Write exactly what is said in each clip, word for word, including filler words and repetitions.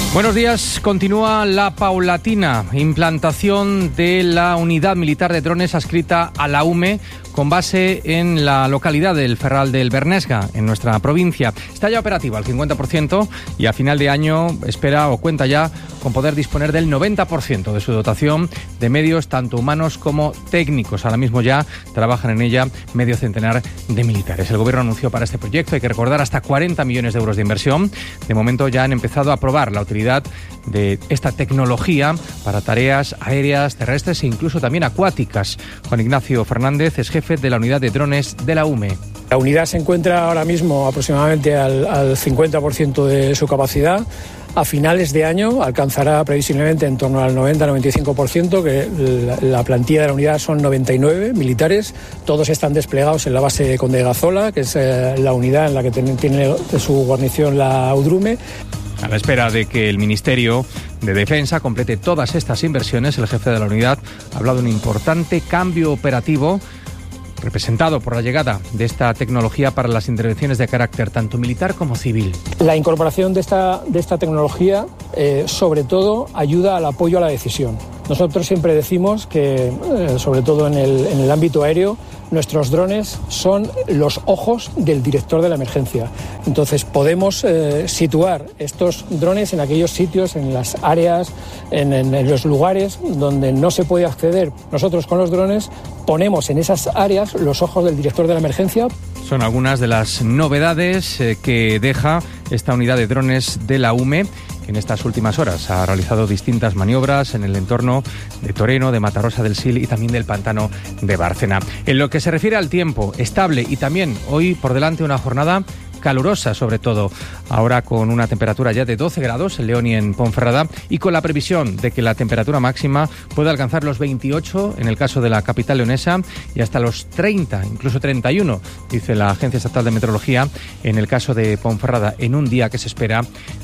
Buenos días. Continúa la paulatina implantación de la unidad militar de drones adscrita a la U M E con base en la localidad del Ferral del Bernesga, en nuestra provincia. Está ya operativa al cincuenta por ciento y a final de año espera o cuenta ya con poder disponer del noventa por ciento de su dotación de medios tanto humanos como técnicos. Ahora mismo ya trabajan en ella medio centenar de militares. El Gobierno anunció para este proyecto, hay que recordar, hasta cuarenta millones de euros de inversión. De momento ya han empezado a probar la utilidad de esta tecnología para tareas aéreas, terrestres e incluso también acuáticas. Juan Ignacio Fernández es jefe de la unidad de drones de la U M E. La unidad se encuentra ahora mismo aproximadamente al, al cincuenta por ciento de su capacidad. A finales de año alcanzará previsiblemente en torno al noventa a noventa y cinco por ciento, que la, la plantilla de la unidad son noventa y nueve militares. Todos están desplegados en la base de Conde de Gazola, que es eh, la unidad en la que tiene, tiene su guarnición la Udrume. A la espera de que el Ministerio de Defensa complete todas estas inversiones, el jefe de la unidad ha hablado de un importante cambio operativo representado por la llegada de esta tecnología para las intervenciones de carácter tanto militar como civil. La incorporación de esta, de esta tecnología, eh, sobre todo, ayuda al apoyo a la decisión. Nosotros siempre decimos que, eh, sobre todo en el, en el ámbito aéreo, nuestros drones son los ojos del director de la emergencia. Entonces podemos eh, situar estos drones en aquellos sitios, en las áreas, en, en, en los lugares donde no se puede acceder. Nosotros con los drones ponemos en esas áreas los ojos del director de la emergencia. Son algunas de las novedades eh, que deja esta unidad de drones de la U M E, que en estas últimas horas ha realizado distintas maniobras en el entorno de Toreno, de Matarosa del Sil y también del pantano de Bárcena. En lo que se refiere al tiempo, estable y también hoy por delante una jornada calurosa, sobre todo ahora con una temperatura ya de doce grados en León y en Ponferrada, y con la previsión de que la temperatura máxima pueda alcanzar los veintiocho en el caso de la capital leonesa y hasta los treinta, incluso treinta y uno, dice la Agencia Estatal de Meteorología, en el caso de Ponferrada, en un día que se espera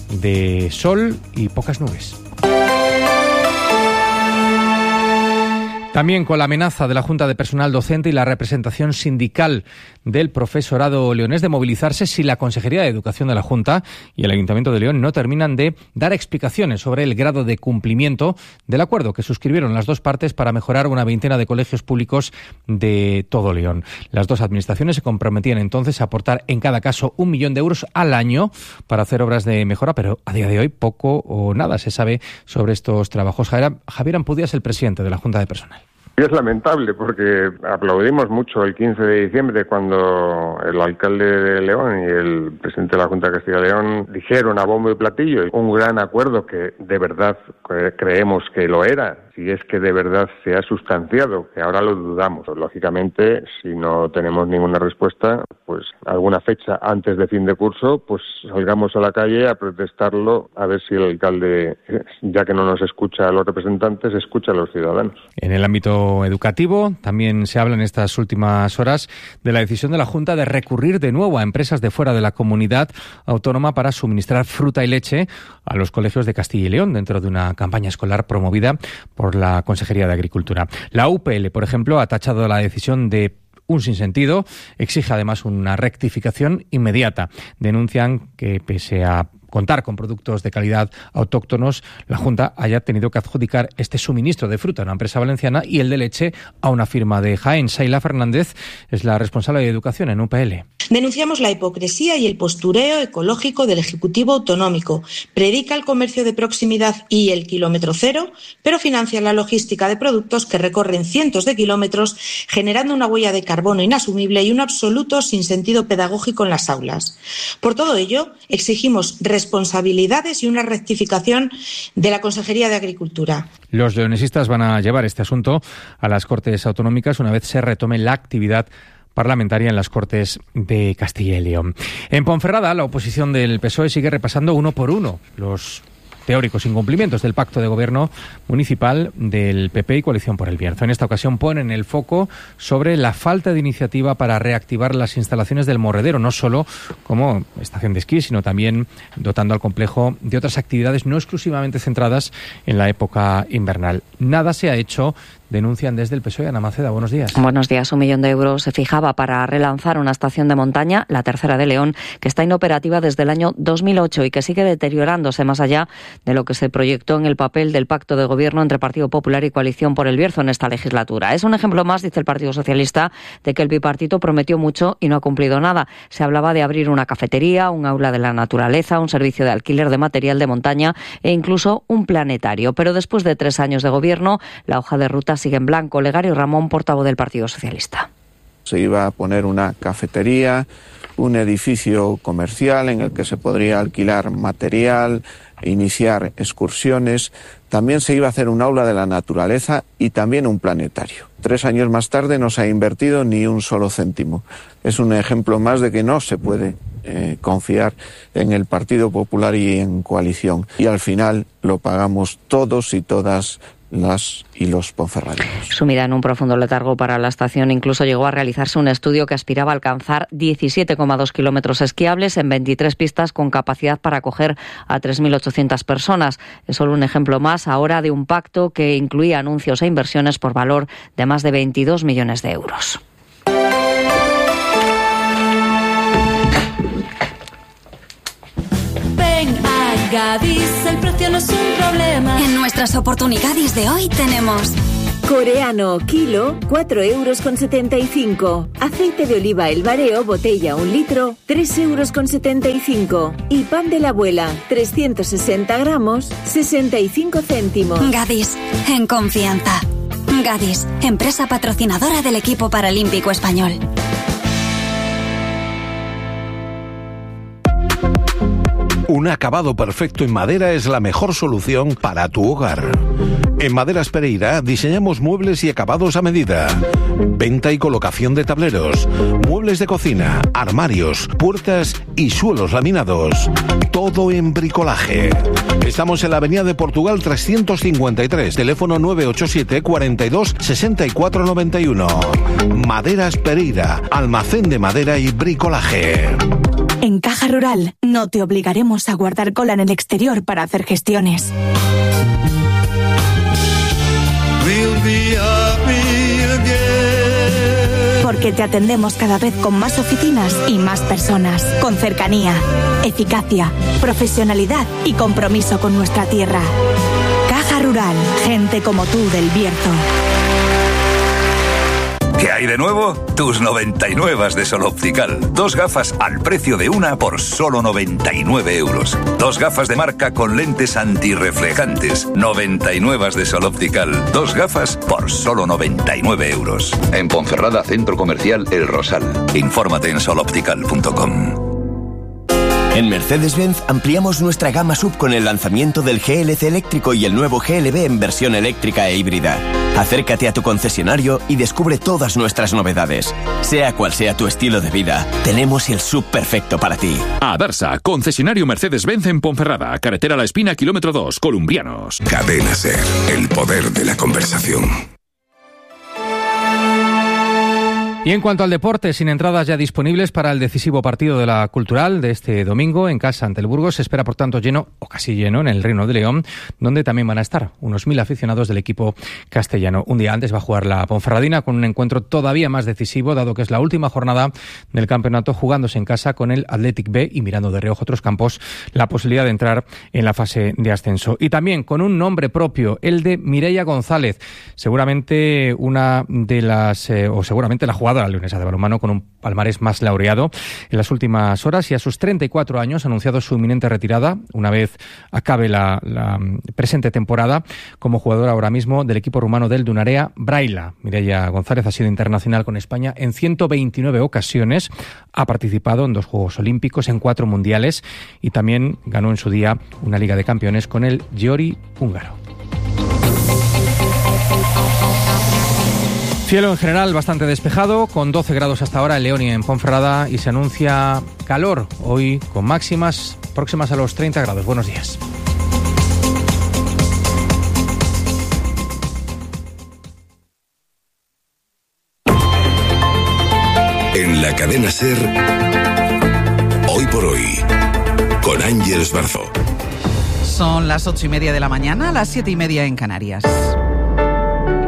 de sol y pocas nubes. También con la amenaza de la Junta de Personal Docente y la representación sindical del profesorado leonés de movilizarse si la Consejería de Educación de la Junta y el Ayuntamiento de León no terminan de dar explicaciones sobre el grado de cumplimiento del acuerdo que suscribieron las dos partes para mejorar una veintena de colegios públicos de todo León. Las dos administraciones se comprometían entonces a aportar en cada caso un millón de euros al año para hacer obras de mejora, pero a día de hoy poco o nada se sabe sobre estos trabajos. Javier, Javier Ampudia es el presidente de la Junta de Personal. Es lamentable porque aplaudimos mucho el quince de diciembre cuando el alcalde de León y el presidente de la Junta de Castilla y León dijeron a bombo y platillo un gran acuerdo que de verdad creemos que lo era, si es que de verdad se ha sustanciado, que ahora lo dudamos. Lógicamente, si no tenemos ninguna respuesta, pues alguna fecha antes de fin de curso, pues salgamos a la calle a protestarlo, a ver si el alcalde, ya que no nos escucha a los representantes, escucha a los ciudadanos. En el ámbito educativo también se habla en estas últimas horas de la decisión de la Junta de recurrir de nuevo a empresas de fuera de la comunidad autónoma para suministrar fruta y leche a los colegios de Castilla y León dentro de una campaña escolar promovida por la Consejería de Agricultura. La U P L, por ejemplo, ha tachado la decisión de un sinsentido, exige además una rectificación inmediata. Denuncian que pese a contar con productos de calidad autóctonos, la Junta haya tenido que adjudicar este suministro de fruta a una empresa valenciana y el de leche a una firma de Jaén. Saila Fernández es la responsable de Educación en U P L. Denunciamos la hipocresía y el postureo ecológico del Ejecutivo Autonómico. Predica el comercio de proximidad y el kilómetro cero, pero financia la logística de productos que recorren cientos de kilómetros, generando una huella de carbono inasumible y un absoluto sinsentido pedagógico en las aulas. Por todo ello, exigimos responsabilidades y una rectificación de la Consejería de Agricultura. Los leonesistas van a llevar este asunto a las Cortes Autonómicas una vez se retome la actividad parlamentaria en las Cortes de Castilla y León. En Ponferrada, la oposición del P S O E sigue repasando uno por uno los teóricos incumplimientos del pacto de gobierno municipal del P P y Coalición por el Bierzo. En esta ocasión ponen el foco sobre la falta de iniciativa para reactivar las instalaciones del Morredero, no solo como estación de esquí, sino también dotando al complejo de otras actividades no exclusivamente centradas en la época invernal. Nada se ha hecho denuncian desde el P S O E. Ana Maceda, buenos días. Buenos días. Un millón de euros se fijaba para relanzar una estación de montaña, la tercera de León, que está inoperativa desde el año dos mil ocho y que sigue deteriorándose más allá de lo que se proyectó en el papel del pacto de gobierno entre Partido Popular y Coalición por el Bierzo en esta legislatura. Es un ejemplo más, dice el Partido Socialista, de que el bipartito prometió mucho y no ha cumplido nada. Se hablaba de abrir una cafetería, un aula de la naturaleza, un servicio de alquiler de material de montaña e incluso un planetario. Pero después de tres años de gobierno, la hoja de ruta sigue en blanco. Legario Ramón, portavoz del Partido Socialista. Se iba a poner una cafetería, un edificio comercial en el que se podría alquilar material, iniciar excursiones. También se iba a hacer un aula de la naturaleza y también un planetario. Tres años más tarde no se ha invertido ni un solo céntimo. Es un ejemplo más de que no se puede eh, confiar en el Partido Popular y en Coalición. Y al final lo pagamos todos y todas las y los ponferradinos. Sumida en un profundo letargo para la estación, incluso llegó a realizarse un estudio que aspiraba a alcanzar diecisiete coma dos kilómetros esquiables en veintitrés pistas con capacidad para acoger a tres mil ochocientas personas. Es solo un ejemplo más ahora de un pacto que incluía anuncios e inversiones por valor de más de veintidós millones de euros. Gadis, el precio no es un problema. En nuestras oportunidades de hoy tenemos coreano, kilo, cuatro euros con setenta y cinco. Aceite de oliva El Bareo, botella un litro, tres euros con setenta y cinco. Y pan de la abuela, trescientos sesenta gramos, sesenta y cinco céntimos. Gadis, en confianza. Gadis, empresa patrocinadora del equipo paralímpico español. Un acabado perfecto en madera es la mejor solución para tu hogar. En Maderas Pereira diseñamos muebles y acabados a medida. Venta y colocación de tableros, muebles de cocina, armarios, puertas y suelos laminados. Todo en bricolaje. Estamos en la avenida de Portugal trescientos cincuenta y tres, teléfono nueve ocho siete, cuarenta y dos, sesenta y cuatro noventa y uno. Maderas Pereira, almacén de madera y bricolaje. En Caja Rural no te obligaremos a guardar cola en el exterior para hacer gestiones. Porque te atendemos cada vez con más oficinas y más personas, con cercanía, eficacia, profesionalidad y compromiso con nuestra tierra. Caja Rural, gente como tú del Bierzo. ¿Qué hay de nuevo? Tus noventa y nueve de Sol Optical. Dos gafas al precio de una por solo noventa y nueve euros. Dos gafas de marca con lentes antirreflejantes. noventa y nueve de Sol Optical. Dos gafas por solo noventa y nueve euros. En Ponferrada, Centro Comercial El Rosal. Infórmate en sol optical punto com. En Mercedes-Benz ampliamos nuestra gama sub con el lanzamiento del G L C eléctrico y el nuevo G L B en versión eléctrica e híbrida. Acércate a tu concesionario y descubre todas nuestras novedades. Sea cual sea tu estilo de vida, tenemos el sub perfecto para ti. Adarsa, concesionario Mercedes-Benz en Ponferrada, carretera La Espina, kilómetro dos, Columbrianos. Cadena SER, el poder de la conversación. Y en cuanto al deporte, sin entradas ya disponibles para el decisivo partido de la Cultural de este domingo en casa ante el Burgos, se espera por tanto lleno, o casi lleno, en el Reino de León, donde también van a estar unos mil aficionados del equipo castellano. Un día antes va a jugar la Ponferradina con un encuentro todavía más decisivo, dado que es la última jornada del campeonato, jugándose en casa con el Athletic B y mirando de reojo otros campos la posibilidad de entrar en la fase de ascenso. Y también con un nombre propio, el de Mireia González, seguramente una de las, eh, o seguramente la jugadora la leonesa de balonmano con un palmarés más laureado en las últimas horas, y a sus treinta y cuatro años ha anunciado su inminente retirada una vez acabe la, la presente temporada como jugadora ahora mismo del equipo rumano del Dunarea Braila. Mireia González ha sido internacional con España en ciento veintinueve ocasiones, ha participado en dos Juegos Olímpicos, en cuatro mundiales y también ganó en su día una Liga de Campeones con el Győri húngaro. Cielo en general bastante despejado, con doce grados hasta ahora en León y en Ponferrada, y se anuncia calor hoy con máximas próximas a los treinta grados. Buenos días. En la cadena SER, hoy por hoy, con Ángeles Barzó. Son las ocho y media de la mañana, las siete y media en Canarias.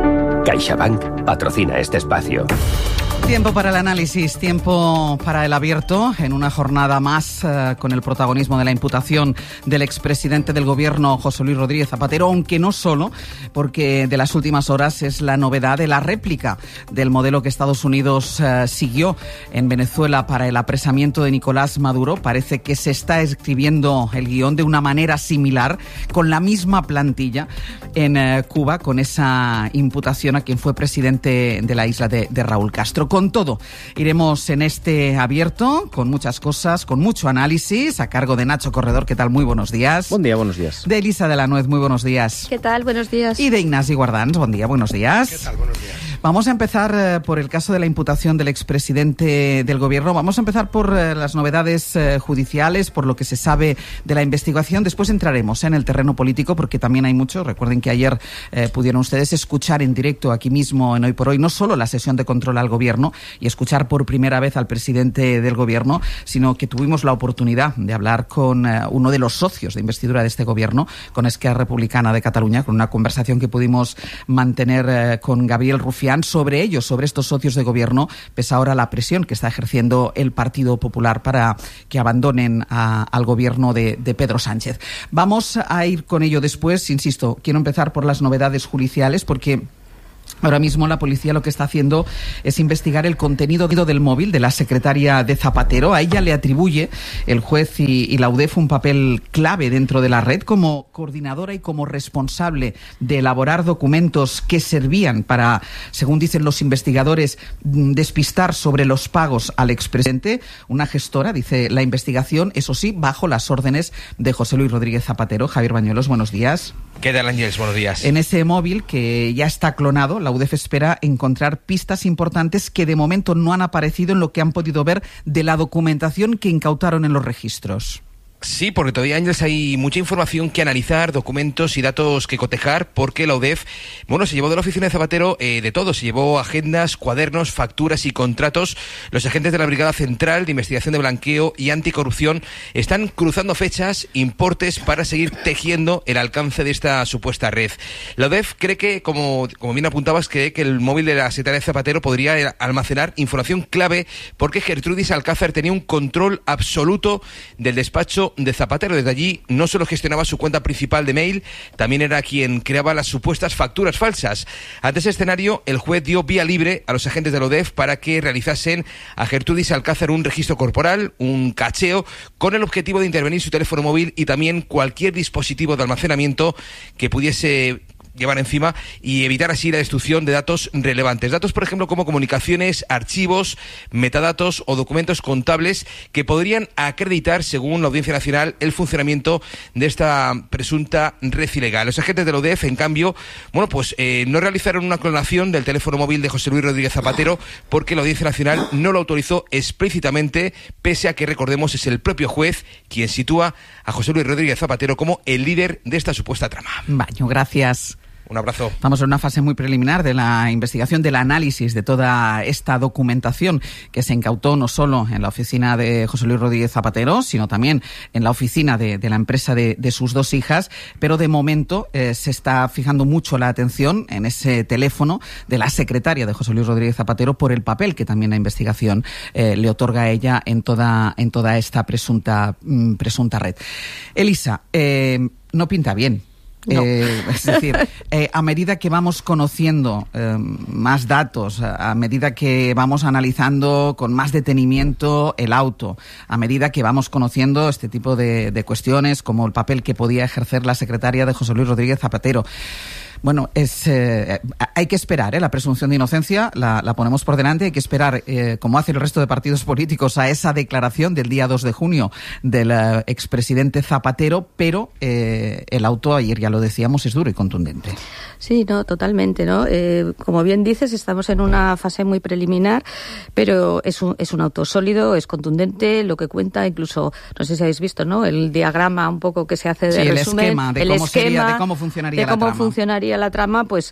CaixaBank patrocina este espacio. Tiempo para el análisis, tiempo para el abierto, en una jornada más eh, con el protagonismo de la imputación del expresidente del Gobierno, José Luis Rodríguez Zapatero, aunque no solo, porque de las últimas horas es la novedad de la réplica del modelo que Estados Unidos eh, siguió en Venezuela para el apresamiento de Nicolás Maduro. Parece que se está escribiendo el guión de una manera similar, con la misma plantilla en eh, Cuba, con esa imputación a quien fue presidente de la isla de, de Raúl Castro. Con todo, iremos en este abierto, con muchas cosas, con mucho análisis, a cargo de Nacho Corredor. ¿Qué tal? Muy buenos días. Buen día, buenos días. De Elisa de la Nuez, muy buenos días. ¿Qué tal? Buenos días. Y de Ignasi Guardans, buen día, buenos días. ¿Qué tal? Buenos días. Vamos a empezar eh, por el caso de la imputación del expresidente del Gobierno. Vamos a empezar por eh, las novedades eh, judiciales, por lo que se sabe de la investigación. Después entraremos eh, en el terreno político, porque también hay mucho. Recuerden que ayer eh, pudieron ustedes escuchar en directo aquí mismo en Hoy por Hoy no solo la sesión de control al Gobierno y escuchar por primera vez al presidente del Gobierno, sino que tuvimos la oportunidad de hablar con eh, uno de los socios de investidura de este Gobierno, con Esquerra Republicana de Cataluña, con una conversación que pudimos mantener eh, con Gabriel Rufián sobre ellos, sobre estos socios de Gobierno, pese ahora la presión que está ejerciendo el Partido Popular para que abandonen a, al Gobierno de, de Pedro Sánchez. Vamos a ir con ello después. Insisto, quiero empezar por las novedades judiciales, porque ahora mismo la policía lo que está haciendo es investigar el contenido del móvil de la secretaria de Zapatero. A ella le atribuye el juez y, y la U D E F un papel clave dentro de la red como coordinadora y como responsable de elaborar documentos que servían para, según dicen los investigadores, despistar sobre los pagos al expresidente. Una gestora, dice la investigación, eso sí, bajo las órdenes de José Luis Rodríguez Zapatero. Javier Bañuelos, buenos días. ¿Qué tal, Ángeles? Buenos días. En ese móvil, que ya está clonado, la U D E F espera encontrar pistas importantes que de momento no han aparecido en lo que han podido ver de la documentación que incautaron en los registros. Sí, porque todavía, Ángeles, hay mucha información que analizar, documentos y datos que cotejar, porque la U D E F, bueno, se llevó de la oficina de Zapatero eh, de todo, se llevó agendas, cuadernos, facturas y contratos. Los agentes de la Brigada Central de Investigación de Blanqueo y Anticorrupción están cruzando fechas, importes, para seguir tejiendo el alcance de esta supuesta red. La U D E F cree que, como, como bien apuntabas, cree que el móvil de la secretaria de Zapatero podría almacenar información clave, porque Gertrudis Alcázar tenía un control absoluto del despacho de Zapatero. Desde allí no solo gestionaba su cuenta principal de mail, también era quien creaba las supuestas facturas falsas. Ante ese escenario, el juez dio vía libre a los agentes de la U D E F para que realizasen a Gertrudis Alcázar un registro corporal, un cacheo, con el objetivo de intervenir su teléfono móvil y también cualquier dispositivo de almacenamiento que pudiese llevar encima y evitar así la destrucción de datos relevantes. Datos, por ejemplo, como comunicaciones, archivos, metadatos o documentos contables que podrían acreditar, según la Audiencia Nacional, el funcionamiento de esta presunta red ilegal. Los agentes de la U D E F, en cambio, bueno, pues eh, no realizaron una clonación del teléfono móvil de José Luis Rodríguez Zapatero, porque la Audiencia Nacional no lo autorizó explícitamente, pese a que, recordemos, es el propio juez quien sitúa a José Luis Rodríguez Zapatero como el líder de esta supuesta trama. Baño, gracias. Un abrazo. Estamos en una fase muy preliminar de la investigación, del análisis de toda esta documentación que se incautó no solo en la oficina de José Luis Rodríguez Zapatero, sino también en la oficina de, de la empresa de, de sus dos hijas. Pero de momento eh, se está fijando mucho la atención en ese teléfono de la secretaria de José Luis Rodríguez Zapatero, por el papel que también la investigación eh, le otorga a ella en toda, en toda esta presunta, mm, presunta red. Elisa, eh, no pinta bien. No. Eh, es decir, eh, a medida que vamos conociendo eh, más datos, a medida que vamos analizando con más detenimiento el auto, a medida que vamos conociendo este tipo de, de cuestiones, como el papel que podía ejercer la secretaria de José Luis Rodríguez Zapatero, bueno, es eh, hay que esperar, ¿eh? La presunción de inocencia la, la ponemos por delante. Hay que esperar, eh, como hace el resto de partidos políticos, a esa declaración del día dos de junio del eh, expresidente Zapatero, pero eh, el auto, ayer ya lo decíamos, es duro y contundente. Sí, no, totalmente, ¿no? Eh, como bien dices, estamos en una fase muy preliminar, pero es un, es un auto sólido, es contundente, lo que cuenta, incluso, no sé si habéis visto, ¿no? El diagrama un poco que se hace de sí, resumen. El esquema de el cómo esquema sería, de cómo funcionaría de la cómo trama. funcionaría la trama, pues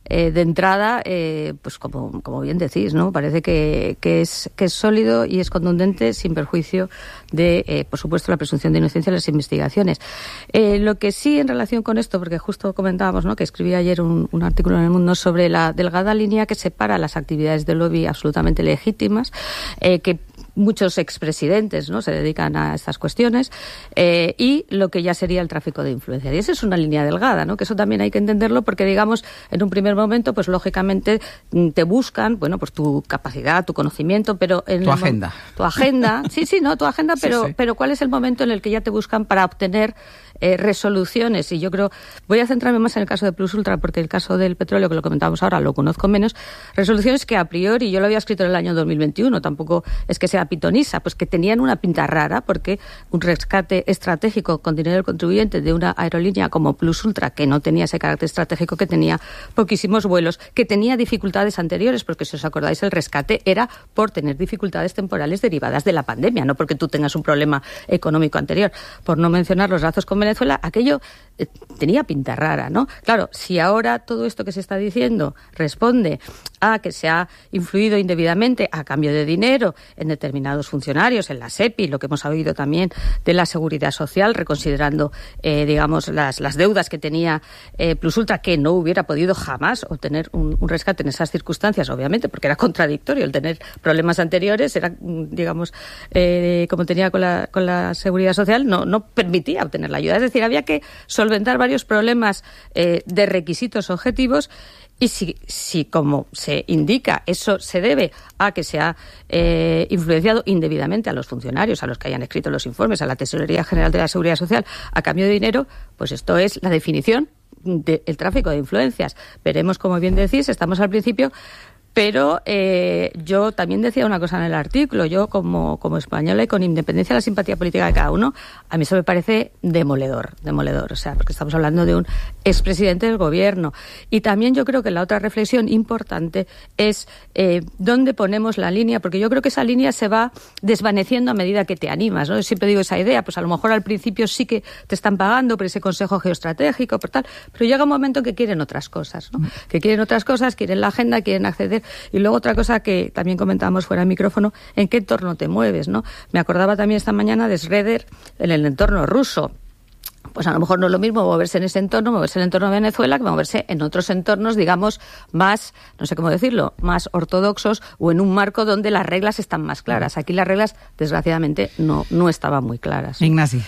eh, de entrada, eh, pues como, como bien decís, ¿no? Parece que, que, es, que es sólido y es contundente sin perjuicio de, eh, por supuesto, la presunción de inocencia en las investigaciones. Eh, lo que sí en relación con esto, porque justo comentábamos, ¿no?, que escribí ayer un, un artículo en El Mundo sobre la delgada línea que separa las actividades de lobby absolutamente legítimas, eh, que muchos expresidentes, ¿no?, se dedican a estas cuestiones, eh, y lo que ya sería el tráfico de influencia. Y esa es una línea delgada, ¿no?, que eso también hay que entenderlo porque, digamos, en un primer momento, pues lógicamente te buscan, bueno, pues tu capacidad, tu conocimiento, pero... En tu agenda. Tu agenda, sí, sí, no, tu agenda, pero, sí, sí. pero ¿cuál es el momento en el que ya te buscan para obtener eh, resoluciones? Y yo creo, voy a centrarme más en el caso de Plus Ultra, porque el caso del petróleo, que lo comentábamos ahora, lo conozco menos, resoluciones que a priori, yo lo había escrito en el año dos mil veintiuno, tampoco es que sea pitonisa, pues que tenían una pinta rara, porque un rescate estratégico con dinero del contribuyente de una aerolínea como Plus Ultra, que no tenía ese carácter estratégico, que tenía poquísimos vuelos, que tenía dificultades anteriores, porque si os acordáis, el rescate era por tener dificultades temporales derivadas de la pandemia, no porque tú tengas un problema económico anterior. Por no mencionar los lazos con Venezuela, aquello eh, tenía pinta rara, ¿no? Claro, si ahora todo esto que se está diciendo responde a que se ha influido indebidamente a cambio de dinero en determinados funcionarios, en la SEPI, lo que hemos oído también de la Seguridad Social, reconsiderando, eh, digamos, las, las deudas que tenía eh, Plus Ultra, que no hubiera podido jamás obtener un, un rescate en esas circunstancias, obviamente, porque era contradictorio el tener problemas anteriores, era, digamos, eh, como tenía con la, con la Seguridad Social, no, no permitía obtener la ayuda. Es decir, había que solventar varios problemas eh, de requisitos objetivos. Y si, si, como se indica, eso se debe a que se ha eh, influenciado indebidamente a los funcionarios, a los que hayan escrito los informes, a la Tesorería General de la Seguridad Social, a cambio de dinero, pues esto es la definición del tráfico de influencias. Veremos, como bien decís, estamos al principio. Pero eh, yo también decía una cosa en el artículo, yo como, como española y con independencia de la simpatía política de cada uno, a mí eso me parece demoledor, demoledor, o sea, porque estamos hablando de un expresidente del gobierno. Y también yo creo que la otra reflexión importante es eh, dónde ponemos la línea, porque yo creo que esa línea se va desvaneciendo a medida que te animas, ¿no? Yo siempre digo esa idea, pues a lo mejor al principio sí que te están pagando por ese consejo geoestratégico, por tal, pero llega un momento que quieren otras cosas, ¿no? Que quieren otras cosas, quieren la agenda, quieren acceder. Y luego otra cosa que también comentábamos fuera del micrófono, ¿en qué entorno te mueves, no? Me acordaba también esta mañana de Schroeder en el entorno ruso. Pues a lo mejor no es lo mismo moverse en ese entorno, moverse en el entorno de Venezuela, que moverse en otros entornos, digamos, más, no sé cómo decirlo, más ortodoxos o en un marco donde las reglas están más claras. Aquí las reglas, desgraciadamente, no, no estaban muy claras. Ignasi.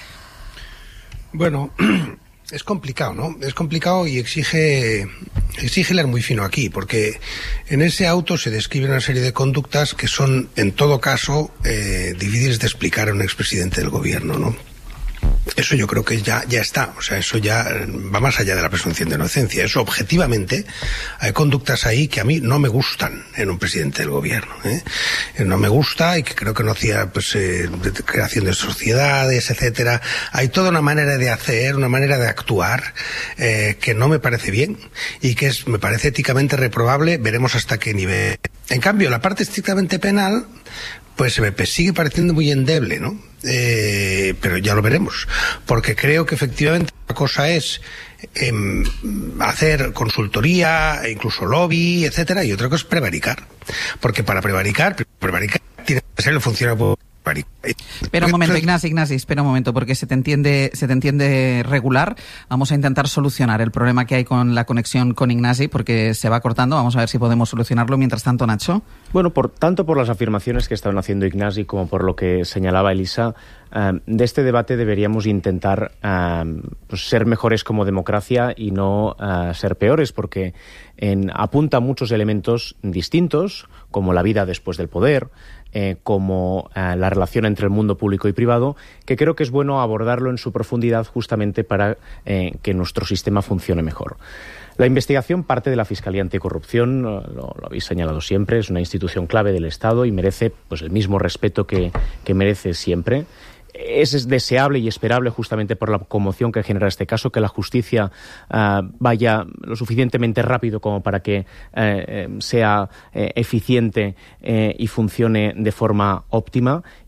Bueno... Es complicado, ¿no? Es complicado y exige exige leer muy fino aquí, porque en ese auto se describe una serie de conductas que son, en todo caso, eh, difíciles de explicar a un expresidente del gobierno, ¿no? Eso yo creo que ya, ya está, o sea, eso ya va más allá de la presunción de inocencia. Eso, objetivamente, hay conductas ahí que a mí no me gustan en un presidente del gobierno, ¿eh? No me gusta y que creo que no hacía, pues, eh, de creación de sociedades, etcétera. Hay toda una manera de hacer, una manera de actuar, eh, que no me parece bien y que es, me parece éticamente reprobable. Veremos hasta qué nivel. En cambio, la parte estrictamente penal, pues me sigue pareciendo muy endeble, ¿no? Eh, pero ya lo veremos, porque creo que efectivamente una cosa es eh, hacer consultoría, incluso lobby, etcétera, y otra cosa es prevaricar, porque para prevaricar, prevaricar tiene que ser el funcionario. Espera un momento, Ignasi, Ignasi, espera un momento, porque se te entiende, se te entiende regular. Vamos a intentar solucionar el problema que hay con la conexión con Ignasi, porque se va cortando. Vamos a ver si podemos solucionarlo. Mientras tanto, Nacho. Bueno, por tanto por las afirmaciones que estaban haciendo Ignasi como por lo que señalaba Elisa, eh, de este debate deberíamos intentar eh, pues ser mejores como democracia y no eh, ser peores, porque en, apunta muchos elementos distintos, como la vida después del poder, Eh, como eh, la relación entre el mundo público y privado, que creo que es bueno abordarlo en su profundidad justamente para eh, que nuestro sistema funcione mejor. La investigación parte de la Fiscalía Anticorrupción, lo, lo habéis señalado siempre, es una institución clave del Estado y merece, pues, el mismo respeto que, que merece siempre. Es deseable y esperable, justamente por la conmoción que genera este caso, que la justicia uh, vaya lo suficientemente rápido como para que uh, sea uh, eficiente uh, y funcione de forma óptima.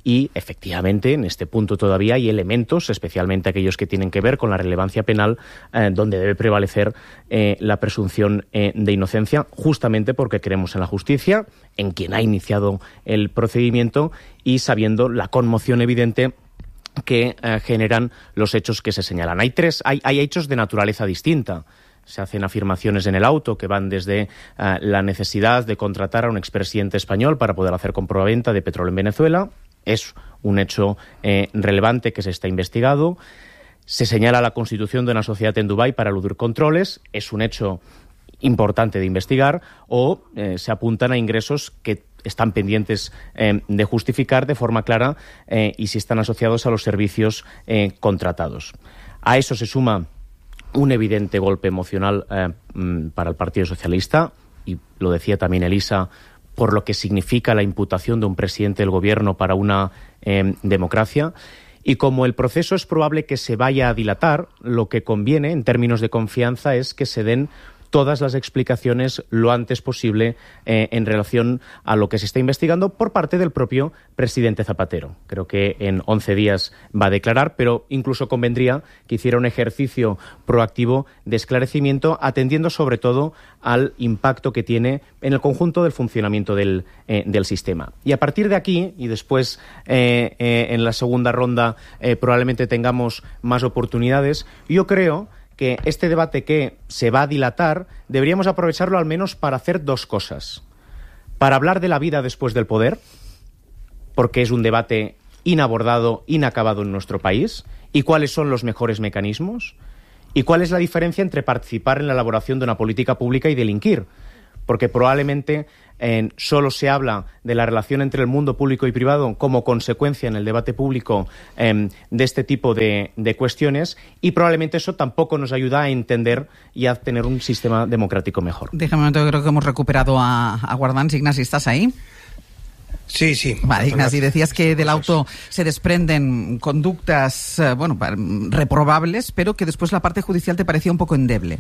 y, efectivamente, en este punto todavía hay elementos, especialmente aquellos que tienen que ver con la relevancia penal, eh, donde debe prevalecer eh, la presunción eh, de inocencia, justamente porque creemos en la justicia, en quien ha iniciado el procedimiento y sabiendo la conmoción evidente que eh, generan los hechos que se señalan. Hay tres, hay, hay hechos de naturaleza distinta. Se hacen afirmaciones en el auto que van desde uh, la necesidad de contratar a un expresidente español para poder hacer compraventa de petróleo en Venezuela. Es un hecho eh, relevante que se está investigando. Se señala la constitución de una sociedad en Dubái para eludir controles. Es un hecho importante de investigar. O eh, se apuntan a ingresos que están pendientes eh, de justificar de forma clara eh, y si están asociados a los servicios eh, contratados. A eso se suma un evidente golpe emocional eh, para el Partido Socialista, y lo decía también Elisa, por lo que significa la imputación de un presidente del gobierno para una eh, democracia. Y como el proceso es probable que se vaya a dilatar, lo que conviene en términos de confianza es que se den todas las explicaciones lo antes posible eh, en relación a lo que se está investigando por parte del propio presidente Zapatero. Creo que en once días va a declarar, pero incluso convendría que hiciera un ejercicio proactivo de esclarecimiento, atendiendo sobre todo al impacto que tiene en el conjunto del funcionamiento del, eh, del sistema. Y a partir de aquí, y después eh, eh, en la segunda ronda eh, probablemente tengamos más oportunidades, yo creo que este debate que se va a dilatar deberíamos aprovecharlo al menos para hacer dos cosas. Para hablar de la vida después del poder, porque es un debate inabordado, inacabado en nuestro país, y cuáles son los mejores mecanismos, y cuál es la diferencia entre participar en la elaboración de una política pública y delinquir. Porque probablemente eh, solo se habla de la relación entre el mundo público y privado como consecuencia en el debate público eh, de este tipo de, de cuestiones, y probablemente eso tampoco nos ayuda a entender y a tener un sistema democrático mejor. Déjame un momento, creo que hemos recuperado a, a Guardans. Ignasi, ¿estás ahí? Sí, sí. Vale, Ignasi, decías que del auto se desprenden conductas, eh, bueno, reprobables, pero que después la parte judicial te parecía un poco endeble.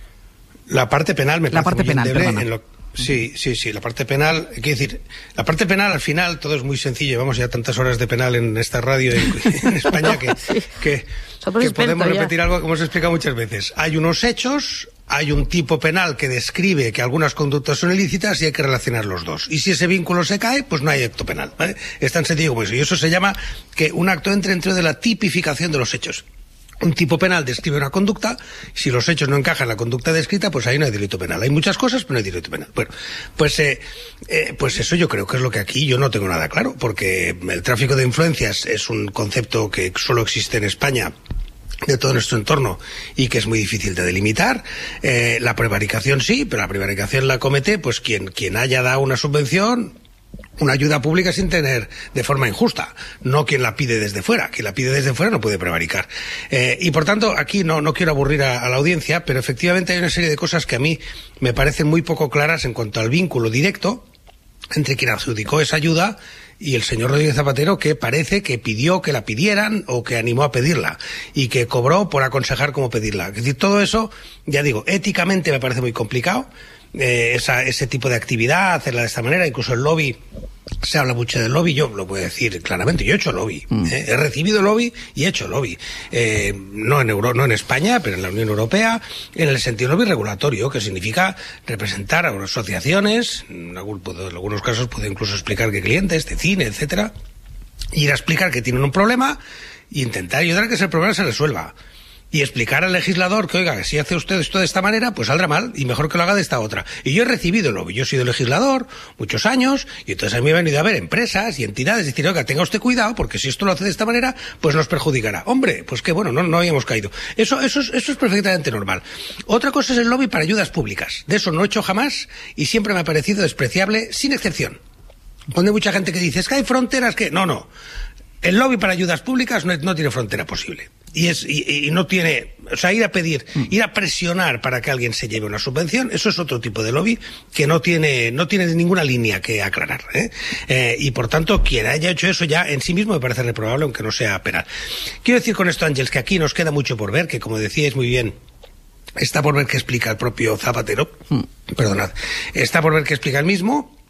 La parte penal me la parece parte muy penal, endeble en lo, sí, sí, sí, la parte penal, quiero decir, la parte penal al final todo es muy sencillo, llevamos ya tantas horas de penal en esta radio en, en España que, sí. que, que podemos repetir ya. Algo que hemos explicado muchas veces. Hay unos hechos, hay un tipo penal que describe que algunas conductas son ilícitas y hay que relacionar los dos. Y si ese vínculo se cae, pues no hay acto penal, ¿vale? Es tan sencillo como eso. Y eso se llama que un acto entre dentro de la tipificación de los hechos. Un tipo penal describe una conducta, si los hechos no encajan en la conducta descrita, pues ahí no hay delito penal. Hay muchas cosas, pero no hay delito penal. Bueno, pues, eh, eh, pues eso yo creo que es lo que aquí yo no tengo nada claro, porque el tráfico de influencias es un concepto que solo existe en España, de todo nuestro entorno, y que es muy difícil de delimitar. Eh, la prevaricación sí, pero la prevaricación la comete pues quien, quien haya dado una subvención, una ayuda pública sin tener de forma injusta, no quien la pide desde fuera. Quien la pide desde fuera no puede prevaricar. Eh, y por tanto, aquí no, no quiero aburrir a, a la audiencia, pero efectivamente hay una serie de cosas que a mí me parecen muy poco claras en cuanto al vínculo directo entre quien adjudicó esa ayuda y el señor Rodríguez Zapatero, que parece que pidió que la pidieran o que animó a pedirla y que cobró por aconsejar cómo pedirla. Es decir, todo eso, ya digo, éticamente me parece muy complicado. Eh, esa, ese tipo de actividad, hacerla de esta manera, incluso el lobby, se habla mucho del lobby, yo lo puedo decir claramente, yo he hecho lobby, mm. eh, he recibido lobby y he hecho lobby, eh, no en Euro, no en España, pero en la Unión Europea, en el sentido lobby regulatorio, que significa representar a unas asociaciones, en algunos casos puedo incluso explicar que clientes de cine, etcétera, ir a explicar que tienen un problema e intentar ayudar a que ese problema se resuelva. Y explicar al legislador que, oiga, que si hace usted esto de esta manera, pues saldrá mal, y mejor que lo haga de esta otra. Y yo he recibido el lobby, yo he sido legislador muchos años, y entonces a mí me han venido a ver empresas y entidades, decir, oiga, tenga usted cuidado, porque si esto lo hace de esta manera, pues nos perjudicará. Hombre, pues que bueno, no, no habíamos caído. Eso, eso, es, eso es perfectamente normal. Otra cosa es el lobby para ayudas públicas. De eso no he hecho jamás, y siempre me ha parecido despreciable, sin excepción. Cuando hay mucha gente que dice, es que hay fronteras que... No, no. El lobby para ayudas públicas no, no tiene frontera posible. Y, es, y, y no tiene... O sea, ir a pedir, ir a presionar para que alguien se lleve una subvención, eso es otro tipo de lobby que no tiene, no tiene ninguna línea que aclarar, ¿eh? Eh, y por tanto, quien haya hecho eso ya en sí mismo me parece reprobable, aunque no sea penal. Quiero decir con esto, Ángeles, que aquí nos queda mucho por ver, que como decíais muy bien, está por ver qué explica el propio Zapatero, mm. perdonad, está por ver qué explica el mismo.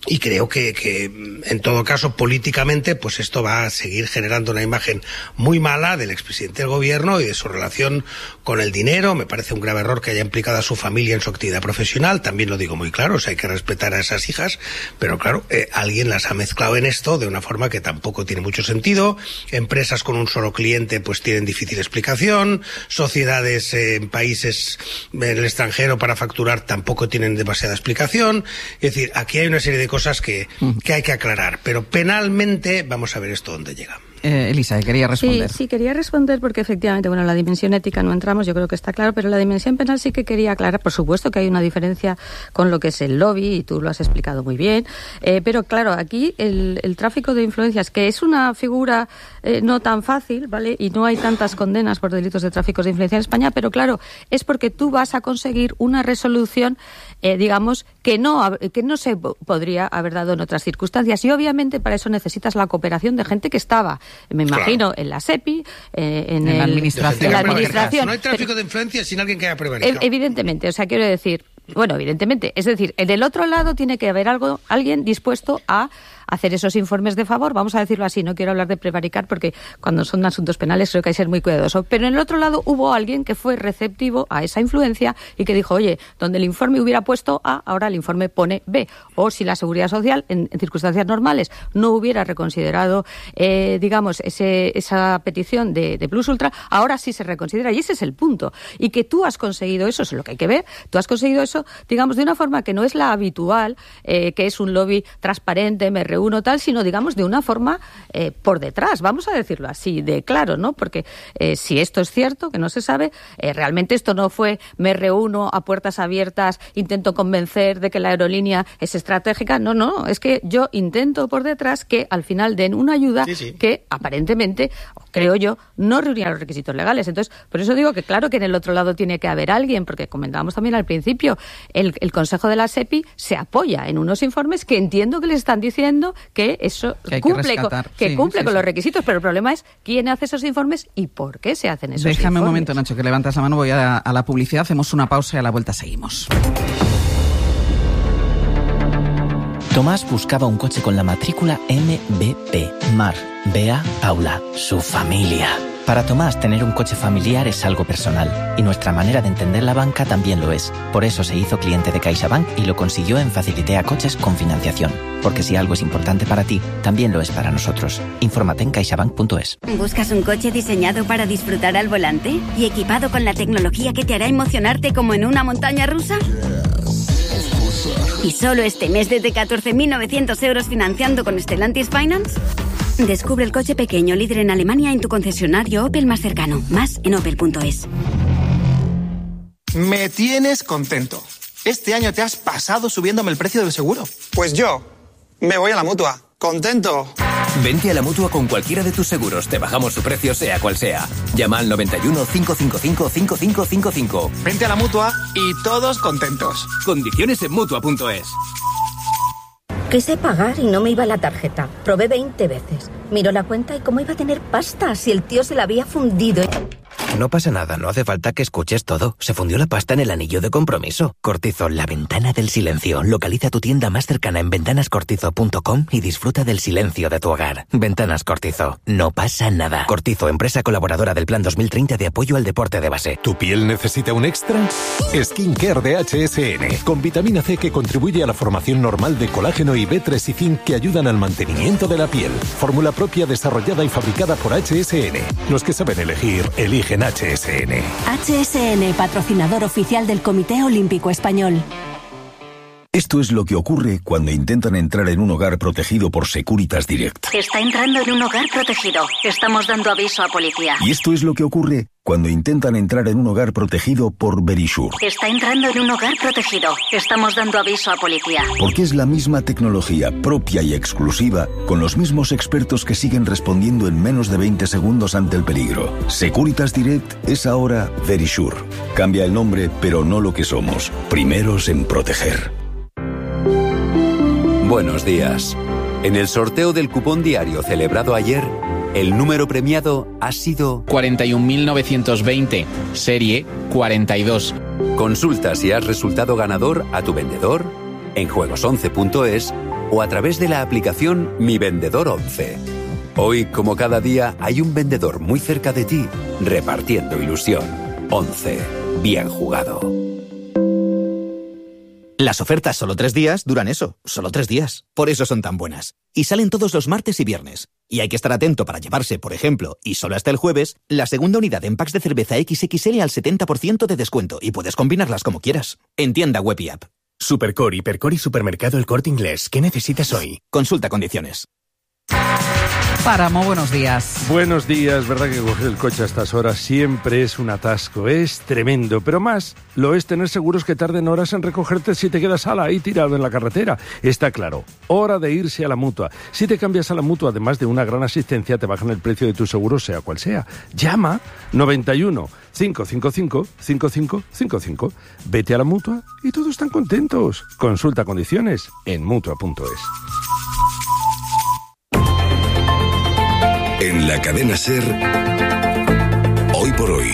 Y creo que, que, en todo caso, políticamente, pues esto va a seguir generando una imagen muy mala del expresidente del gobierno y de su relación con el dinero. Me parece un grave error que haya implicado a su familia en su actividad profesional. También lo digo muy claro, o sea, hay que respetar a esas hijas. Pero claro, eh, alguien las ha mezclado en esto de una forma que tampoco tiene mucho sentido. Empresas con un solo cliente, pues tienen difícil explicación. Sociedades eh, en países en el extranjero para facturar tampoco tienen demasiada explicación. Es decir, aquí hay una serie de cosas que, que hay que aclarar, pero penalmente vamos a ver esto dónde llega. Eh, Elisa, quería responder. Sí, sí, quería responder porque efectivamente, bueno, la dimensión ética no entramos, yo creo que está claro, pero la dimensión penal sí que quería aclarar. Por supuesto que hay una diferencia con lo que es el lobby, y tú lo has explicado muy bien, eh, pero claro, aquí el, el tráfico de influencias, que es una figura eh, no tan fácil, ¿vale? Y no hay tantas condenas por delitos de tráfico de influencia en España, pero claro, es porque tú vas a conseguir una resolución, eh, digamos, que no, que no se podría haber dado en otras circunstancias, y obviamente para eso necesitas la cooperación de gente que estaba, me imagino, claro, en la SEPI, eh, en, en el, la administración. En la administración. No hay tráfico pero, de influencia sin alguien que haya prevaricado. Evidentemente, o sea, quiero decir, bueno, evidentemente, es decir, en el otro lado tiene que haber algo, alguien dispuesto a hacer esos informes de favor, vamos a decirlo así, no quiero hablar de prevaricar porque cuando son asuntos penales creo que hay que ser muy cuidadoso, pero en el otro lado hubo alguien que fue receptivo a esa influencia y que dijo, oye, donde el informe hubiera puesto A, ahora el informe pone B, o si la Seguridad Social en, en circunstancias normales no hubiera reconsiderado, eh, digamos, ese, esa petición de, de Plus Ultra, ahora sí se reconsidera, y ese es el punto, y que tú has conseguido eso, es lo que hay que ver, tú has conseguido eso, digamos, de una forma que no es la habitual, eh, que es un lobby transparente, me uno tal, sino digamos de una forma eh, por detrás, vamos a decirlo así, de claro, ¿no? Porque eh, si esto es cierto, que no se sabe, eh, realmente esto no fue me reúno a puertas abiertas, intento convencer de que la aerolínea es estratégica, no, no, es que yo intento por detrás que al final den una ayuda sí, sí. que aparentemente, creo yo, no reunía los requisitos legales. Entonces, por eso digo que claro que en el otro lado tiene que haber alguien, porque comentábamos también al principio, el, el Consejo de la SEPI se apoya en unos informes que entiendo que les están diciendo que eso que cumple, que con, que sí, cumple sí, con sí. los requisitos, pero el problema es quién hace esos informes y por qué se hacen esos Déjame informes. Déjame un momento, Nacho, que levantas la mano, voy a, a la publicidad, hacemos una pausa y a la vuelta seguimos. Tomás buscaba un coche con la matrícula M B P, Mar, Bea, Paula, su familia. Para Tomás, tener un coche familiar es algo personal, y nuestra manera de entender la banca también lo es. Por eso se hizo cliente de CaixaBank y lo consiguió en Facilitea Coches con financiación. Porque si algo es importante para ti, también lo es para nosotros. Infórmate en caixabank punto es. ¿Buscas un coche diseñado para disfrutar al volante y equipado con la tecnología que te hará emocionarte como en una montaña rusa? ¿Y solo este mes desde catorce mil novecientos euros financiando con Stellantis Finance? Descubre el coche pequeño líder en Alemania en tu concesionario Opel más cercano. Más en opel punto es. Me tienes contento. Este año te has pasado subiéndome el precio del seguro. Pues yo me voy a la Mutua. ¿Contento? Vente a la Mutua con cualquiera de tus seguros. Te bajamos su precio sea cual sea. Llama al noventa y uno, cinco cinco cinco, cinco cinco cinco cinco. Vente a la Mutua y todos contentos. Condiciones en Mutua punto es. Quise pagar y no me iba la tarjeta. Probé veinte veces. Miró la cuenta y cómo iba a tener pasta si el tío se la había fundido. No pasa nada, no hace falta que escuches todo. Se fundió la pasta en el anillo de compromiso. Cortizo, la ventana del silencio. Localiza tu tienda más cercana en ventanas cortizo punto com y disfruta del silencio de tu hogar. Ventanas Cortizo. No pasa nada. Cortizo, empresa colaboradora del Plan dos mil treinta de apoyo al deporte de base. ¿Tu piel necesita un extra? Skincare de H S N. Con vitamina C que contribuye a la formación normal de colágeno y B tres y zinc que ayudan al mantenimiento de la piel. Fórmula propia desarrollada y fabricada por H S N. Los que saben elegir, eligen H S N. H S N, patrocinador oficial del Comité Olímpico Español. Esto es lo que ocurre cuando intentan entrar en un hogar protegido por Securitas Direct. Está entrando en un hogar protegido. Estamos dando aviso a policía. Y esto es lo que ocurre cuando intentan entrar en un hogar protegido por Verisure. Está entrando en un hogar protegido. Estamos dando aviso a policía. Porque es la misma tecnología propia y exclusiva, con los mismos expertos que siguen respondiendo en menos de veinte segundos ante el peligro. Securitas Direct es ahora Verisure. Cambia el nombre, pero no lo que somos. Primeros en proteger. Buenos días. En el sorteo del cupón diario celebrado ayer, el número premiado ha sido cuarenta y un mil novecientos veinte, serie cuarenta y dos. Consulta si has resultado ganador a tu vendedor, en juegos once punto es o a través de la aplicación Mi Vendedor once. Hoy, como cada día, hay un vendedor muy cerca de ti, repartiendo ilusión. once. Bien jugado. Las ofertas solo tres días duran eso, solo tres días. Por eso son tan buenas. Y salen todos los martes y viernes. Y hay que estar atento para llevarse, por ejemplo, y solo hasta el jueves, la segunda unidad en packs de cerveza equis equis ele al setenta por ciento de descuento. Y puedes combinarlas como quieras. En tienda web y app. Supercore, Hipercore y Supermercado El Corte Inglés. ¿Qué necesitas hoy? Consulta condiciones. Páramo, buenos días. Buenos días, verdad que coger el coche a estas horas siempre es un atasco, es tremendo, pero más lo es tener seguros que tarden horas en recogerte si te quedas ala ahí tirado en la carretera. Está claro, hora de irse a la Mutua. Si te cambias a la Mutua, además de una gran asistencia, te bajan el precio de tu seguro, sea cual sea. Llama noventa y uno, cinco cinco cinco, cinco cinco cinco cinco. Vete a la Mutua y todos están contentos. Consulta condiciones en mutua punto es. En la cadena SER, Hoy por Hoy,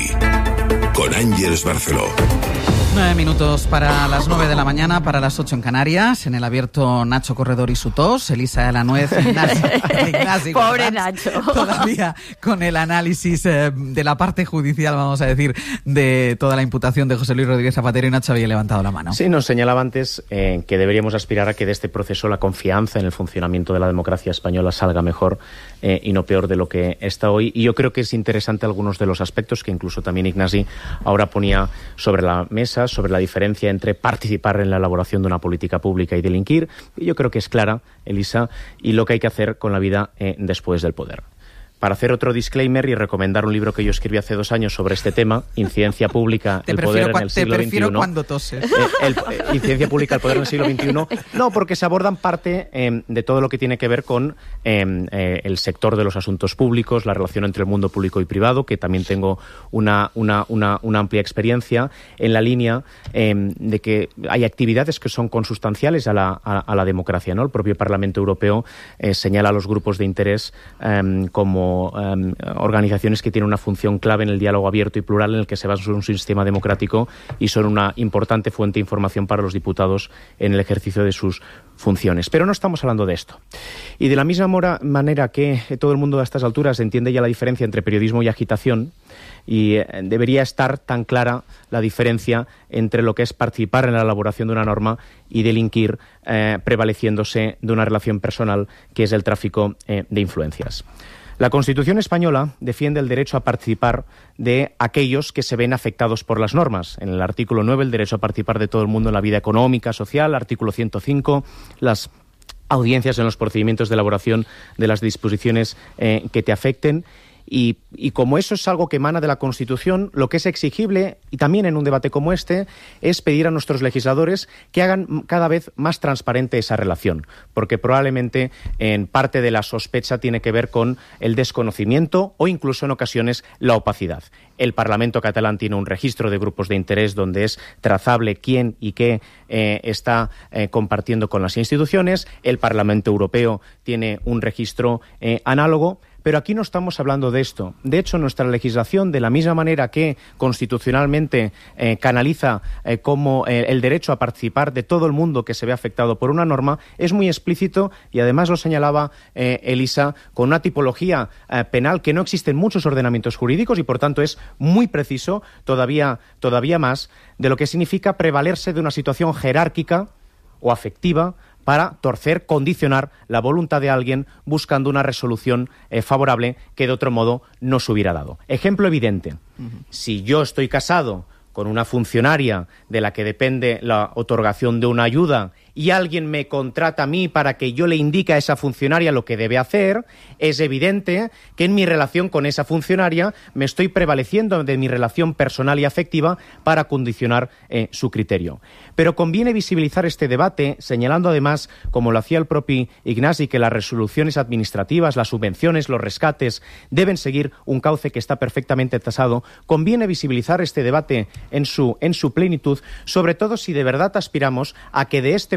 con Ángeles Barceló. Nueve minutos para las nueve de la mañana, para las ocho en Canarias. En el abierto, Nacho Corredor y su tos, Elisa de la Nuez, Ignasi, Ignasi Pobre Guardans, Nacho. Todavía con el análisis eh, de la parte judicial, vamos a decir, de toda la imputación de José Luis Rodríguez Zapatero, y Nacho había levantado la mano. Sí, nos señalaba antes eh, que deberíamos aspirar a que de este proceso la confianza en el funcionamiento de la democracia española salga mejor eh, y no peor de lo que está hoy. Y yo creo que es interesante algunos de los aspectos que incluso también Ignasi ahora ponía sobre la mesa, sobre la diferencia entre participar en la elaboración de una política pública y delinquir. Y yo creo que es clara, Elisa, y lo que hay que hacer con la vida eh, después del poder. Para hacer otro disclaimer y recomendar un libro que yo escribí hace dos años sobre este tema, Incidencia Pública, el poder en el siglo veintiuno. Te prefiero cuando toses. Eh, el, eh, Incidencia Pública, el poder en el siglo veintiuno. No, porque se abordan parte eh, de todo lo que tiene que ver con eh, eh, el sector de los asuntos públicos, la relación entre el mundo público y privado, que también tengo una, una, una, una amplia experiencia en la línea eh, de que hay actividades que son consustanciales a la, a, a la democracia, ¿no? El propio Parlamento Europeo eh, señala a los grupos de interés eh, como Um, organizaciones que tienen una función clave en el diálogo abierto y plural en el que se basa en un sistema democrático y son una importante fuente de información para los diputados en el ejercicio de sus funciones. Pero no estamos hablando de esto. Y de la misma mora, manera que todo el mundo a estas alturas entiende ya la diferencia entre periodismo y agitación, y eh, debería estar tan clara la diferencia entre lo que es participar en la elaboración de una norma y delinquir eh, prevaleciéndose de una relación personal que es el tráfico eh, de influencias. La Constitución española defiende el derecho a participar de aquellos que se ven afectados por las normas. En el artículo nueve, el derecho a participar de todo el mundo en la vida económica, social. Artículo ciento cinco, las audiencias en los procedimientos de elaboración de las disposiciones eh, que te afecten. Y, y como eso es algo que emana de la Constitución, lo que es exigible, y también en un debate como este, es pedir a nuestros legisladores que hagan cada vez más transparente esa relación, porque probablemente en parte de la sospecha tiene que ver con el desconocimiento o incluso en ocasiones la opacidad. El Parlamento catalán tiene un registro de grupos de interés donde es trazable quién y qué eh, está eh, compartiendo con las instituciones. El Parlamento Europeo tiene un registro eh, análogo. Pero aquí no estamos hablando de esto. De hecho, nuestra legislación, de la misma manera que constitucionalmente eh, canaliza eh, como eh, el derecho a participar de todo el mundo que se ve afectado por una norma, es muy explícito y además lo señalaba eh, Elisa, con una tipología eh, penal que no existe en muchos ordenamientos jurídicos y por tanto es muy preciso, todavía, todavía más, de lo que significa prevalerse de una situación jerárquica o afectiva para torcer, condicionar la voluntad de alguien buscando una resolución eh, favorable que de otro modo no se hubiera dado. Ejemplo evidente. Uh-huh. Si yo estoy casado con una funcionaria de la que depende la otorgación de una ayuda y alguien me contrata a mí para que yo le indique a esa funcionaria lo que debe hacer, es evidente que en mi relación con esa funcionaria me estoy prevaleciendo de mi relación personal y afectiva para condicionar eh, su criterio. Pero conviene visibilizar este debate, señalando además, como lo hacía el propio Ignasi, que las resoluciones administrativas, las subvenciones, los rescates deben seguir un cauce que está perfectamente tasado. Conviene visibilizar este debate en su, en su plenitud, sobre todo si de verdad aspiramos a que de este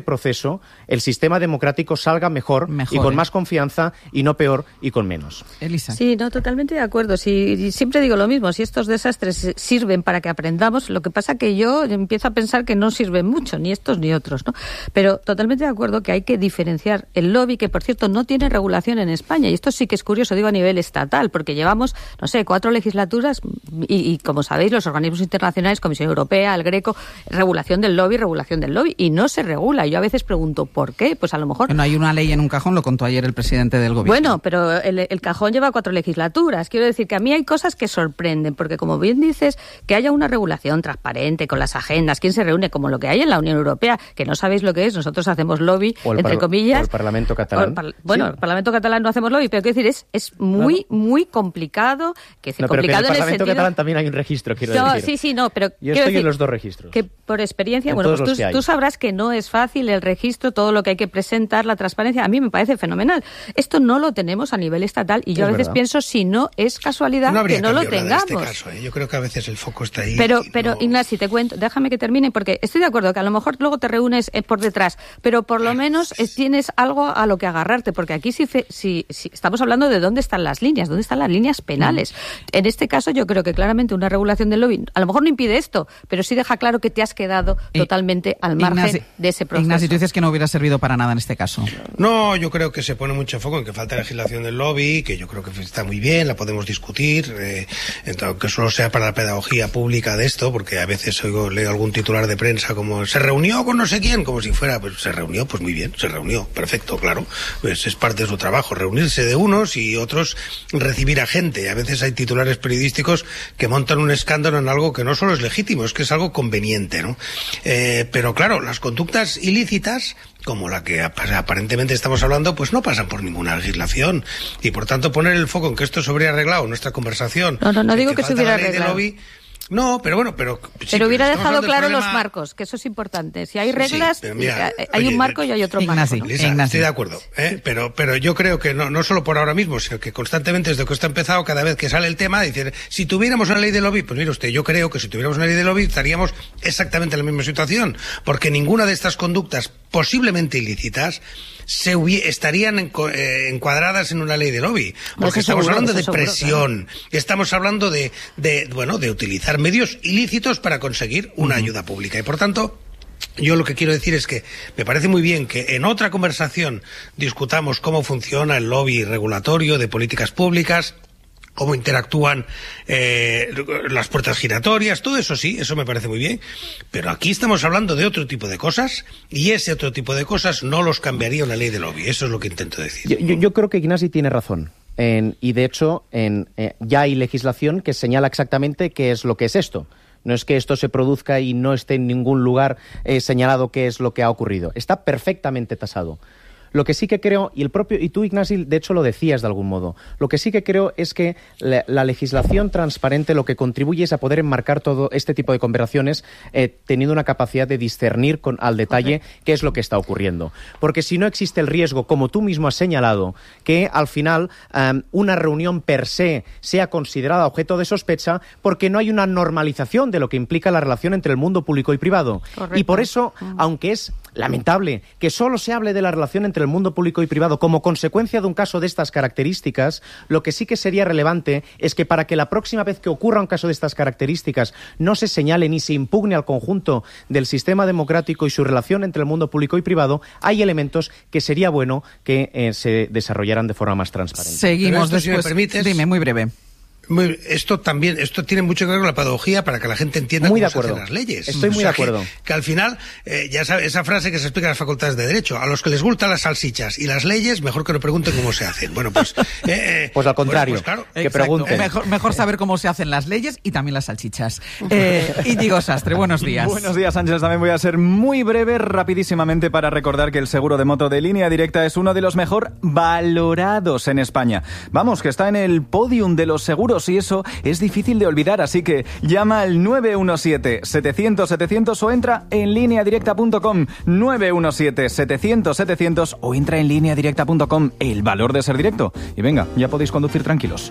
proceso el sistema democrático salga mejor, mejor y con ¿eh? más confianza y no peor y con menos. Elisa. Sí, no, totalmente de acuerdo. Sí, siempre digo lo mismo, si estos desastres sirven para que aprendamos, lo que pasa que yo empiezo a pensar que no sirven mucho, ni estos ni otros, ¿no? Pero totalmente de acuerdo que hay que diferenciar el lobby, que por cierto no tiene regulación en España, y esto sí que es curioso, digo a nivel estatal, porque llevamos, no sé, cuatro legislaturas y, y como sabéis, los organismos internacionales, Comisión Europea, el Greco, regulación del lobby, regulación del lobby, y no se regula. Yo a veces pregunto, ¿por qué? Pues a lo mejor... No hay una ley en un cajón, lo contó ayer el presidente del gobierno. Bueno, pero el, el cajón lleva cuatro legislaturas. Quiero decir que a mí hay cosas que sorprenden, porque como bien dices, que haya una regulación transparente con las agendas, quién se reúne, como lo que hay en la Unión Europea, que no sabéis lo que es, nosotros hacemos lobby, entre comillas. O el Parlamento catalán. El par, bueno, sí. El Parlamento catalán no hacemos lobby, pero quiero decir, es, es muy, no. muy complicado. Que es no, complicado pero que en el Parlamento en el sentido... catalán también hay un registro, quiero no, decir. Sí, sí, no, pero... Yo estoy decir, en los dos registros. Que por experiencia, en bueno, pues tú, que tú sabrás que no es fácil el registro, todo lo que hay que presentar, la transparencia, a mí me parece fenomenal. Esto no lo tenemos a nivel estatal y yo es a veces verdad. pienso si no es casualidad no que no lo tengamos. En este caso, ¿eh? Yo creo que a veces el foco está ahí. Pero, pero no... Ignasi, te cuento, déjame que termine, porque estoy de acuerdo que a lo mejor luego te reúnes eh, por detrás, pero por lo menos eh, tienes algo a lo que agarrarte, porque aquí sí, si, si estamos hablando de dónde están las líneas, dónde están las líneas penales. Mm. En este caso yo creo que claramente una regulación del lobby a lo mejor no impide esto, pero sí deja claro que te has quedado eh, totalmente al margen Ignasi, de ese proceso. Ignacio, tú dices que no hubiera servido para nada en este caso. No, yo creo que se pone mucho foco en que falta legislación del lobby, que yo creo que está muy bien, la podemos discutir, eh, aunque solo sea para la pedagogía pública de esto, porque a veces oigo, leo algún titular de prensa como se reunió con no sé quién, como si fuera, pues se reunió, pues muy bien, se reunió, perfecto, claro, pues es parte de su trabajo, reunirse de unos y otros recibir a gente. A veces hay titulares periodísticos que montan un escándalo en algo que no solo es legítimo, es que es algo conveniente, ¿no? Eh, pero claro, las conductas ilícitas, como la que aparentemente estamos hablando, pues no pasan por ninguna legislación. Y por tanto poner el foco en que esto se hubiera arreglado, nuestra conversación... No, no, no digo que, que se hubiera arreglado. Lobby, no, pero bueno, pero... Sí, pero hubiera pero dejado claro problema... los marcos, que eso es importante. Si hay reglas, sí, mira, hay oye, un marco y hay otro Ignasi, marco. ¿no? Lisa, estoy de acuerdo, ¿eh? pero pero yo creo que no no solo por ahora mismo, sino que constantemente desde que esto ha empezado, cada vez que sale el tema, decir, si tuviéramos una ley de lobby, pues mire usted, yo creo que si tuviéramos una ley de lobby estaríamos exactamente en la misma situación, porque ninguna de estas conductas posiblemente ilícitas se estarían en, eh, encuadradas en una ley de lobby, porque estamos seguro, hablando de seguro, presión, claro. Estamos hablando de, de bueno de utilizar medios ilícitos para conseguir una uh-huh. ayuda pública, y por tanto yo lo que quiero decir es que me parece muy bien que en otra conversación discutamos cómo funciona el lobby regulatorio de políticas públicas, cómo interactúan eh, las puertas giratorias, todo eso sí, eso me parece muy bien, pero aquí estamos hablando de otro tipo de cosas y ese otro tipo de cosas no los cambiaría una ley de lobby, eso es lo que intento decir. Yo, yo, yo creo que Ignasi tiene razón. En, y de hecho en, eh, ya hay legislación que señala exactamente qué es lo que es esto. No es que esto se produzca y no esté en ningún lugar eh, señalado qué es lo que ha ocurrido. Está perfectamente tasado. Lo que sí que creo, y el propio y tú, Ignasi, de hecho lo decías de algún modo, lo que sí que creo es que la, la legislación transparente lo que contribuye es a poder enmarcar todo este tipo de conversaciones eh, teniendo una capacidad de discernir con, al detalle okay. qué es lo que está ocurriendo. Porque si no existe el riesgo, como tú mismo has señalado, que al final um, una reunión per se sea considerada objeto de sospecha porque no hay una normalización de lo que implica la relación entre el mundo público y privado. Correcto. Y por eso, uh-huh. aunque es lamentable que solo se hable de la relación entre el mundo público y privado como consecuencia de un caso de estas características, lo que sí que sería relevante es que para que la próxima vez que ocurra un caso de estas características no se señale ni se impugne al conjunto del sistema democrático y su relación entre el mundo público y privado, hay elementos que sería bueno que eh, se desarrollaran de forma más transparente. Seguimos después. Si me permites, dime, muy breve. Muy, esto también, esto tiene mucho que ver con la pedagogía para que la gente entienda muy cómo de acuerdo. se hacen las leyes. Estoy muy o sea, de acuerdo. Que, que al final, eh, ya sabes, esa frase que se explica en las facultades de Derecho, a los que les gustan las salchichas y las leyes, mejor que no pregunten cómo se hacen. Bueno, pues... Eh, eh, pues al contrario, bueno, pues claro, que pregunten. Mejor, mejor saber cómo se hacen las leyes y también las salchichas. Eh, Íñigo Sastre, buenos días. Buenos días, Ángeles. También voy a ser muy breve, rapidísimamente, para recordar que el seguro de moto de Línea Directa es uno de los mejor valorados en España. Vamos, que está en el podium de los seguros y eso es difícil de olvidar, así que llama al nueve uno siete, setecientos, setecientos o entra en línea directa punto com, nueve uno siete, setecientos, setecientos o entra en línea directa punto com. El valor de ser directo. Y venga, ya podéis conducir tranquilos.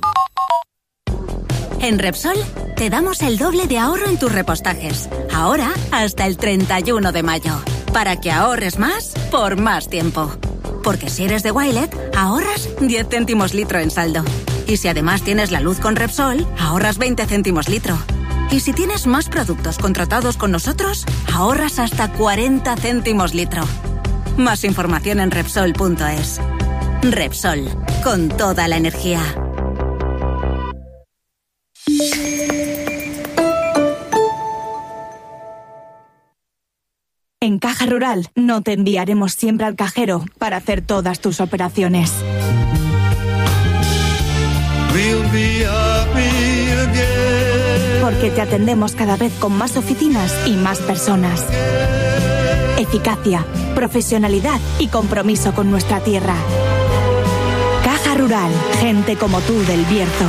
En Repsol te damos el doble de ahorro en tus repostajes. Ahora hasta el treinta y uno de mayo. para que ahorres más por más tiempo. Porque si eres de Wilet, ahorras diez céntimos litro en saldo. Y si además tienes la luz con Repsol, ahorras veinte céntimos litro. Y si tienes más productos contratados con nosotros, ahorras hasta cuarenta céntimos litro. Más información en Repsol punto es. Repsol, con toda la energía. En Caja Rural no te enviaremos siempre al cajero para hacer todas tus operaciones. Porque te atendemos cada vez con más oficinas y más personas. Eficacia, profesionalidad y compromiso con nuestra tierra. Caja Rural, gente como tú del Bierzo.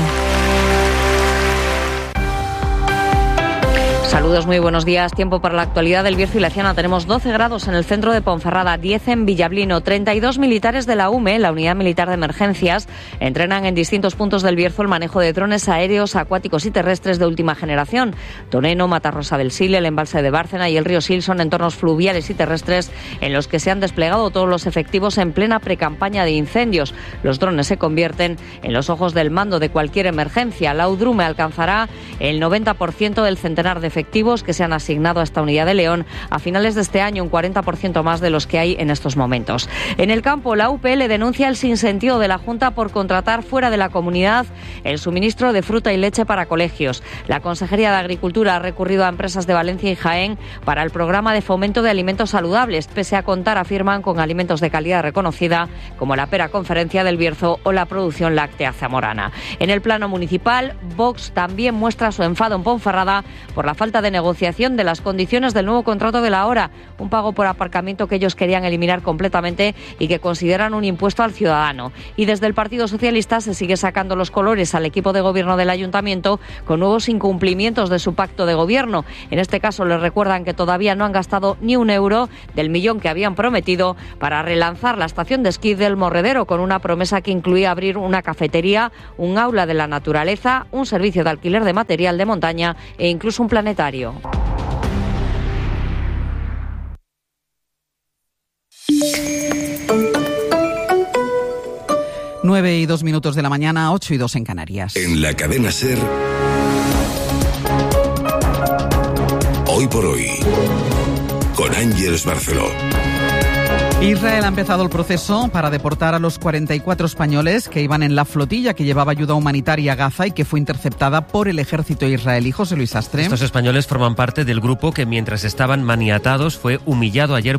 Saludos, muy buenos días. Tiempo para la actualidad del Bierzo y la Ciana. Tenemos doce grados en el centro de Ponferrada, diez en Villablino, treinta y dos militares de la U M E, la Unidad Militar de Emergencias, entrenan en distintos puntos del Bierzo el manejo de drones aéreos, acuáticos y terrestres de última generación. Toneno, Matarrosa del Sil, el embalse de Bárcena y el río Sil son entornos fluviales y terrestres en los que se han desplegado todos los efectivos en plena precampaña de incendios. Los drones se convierten en los ojos del mando de cualquier emergencia. La UDRUME alcanzará el noventa por ciento del centenar de efectivos que se han asignado a esta unidad de León a finales de este año, un cuarenta por ciento más de los que hay en estos momentos. En el campo, la U P L denuncia el sinsentido de la Junta por contratar fuera de la comunidad el suministro de fruta y leche para colegios. La Consejería de Agricultura ha recurrido a empresas de Valencia y Jaén para el programa de fomento de alimentos saludables, pese a contar, afirman, con alimentos de calidad reconocida como la pera Conferencia del Bierzo o la producción láctea zamorana. En el plano municipal, Vox también muestra su enfado en Ponferrada por la falta de negociación de las condiciones del nuevo contrato de la hora, un pago por aparcamiento que ellos querían eliminar completamente y que consideran un impuesto al ciudadano. Y desde el Partido Socialista se sigue sacando los colores al equipo de gobierno del ayuntamiento con nuevos incumplimientos de su pacto de gobierno. En este caso les recuerdan que todavía no han gastado ni un euro del millón que habían prometido para relanzar la estación de esquí del Morredero, con una promesa que incluía abrir una cafetería, un aula de la naturaleza, un servicio de alquiler de material de montaña e incluso un planetario. Nueve y dos minutos de la mañana, ocho y dos en Canarias. En la cadena SER, Hoy por Hoy, con Ángeles Barceló. Israel ha empezado el proceso para deportar a los cuarenta y cuatro españoles que iban en la flotilla que llevaba ayuda humanitaria a Gaza y que fue interceptada por el ejército israelí. José Luis Astre. Estos españoles forman parte del grupo que, mientras estaban maniatados, fue humillado ayer